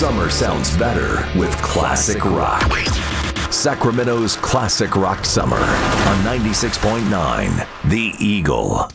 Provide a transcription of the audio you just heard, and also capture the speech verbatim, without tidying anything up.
Summer sounds better with classic rock. Sacramento's Classic Rock Summer on ninety-six point nine The Eagle.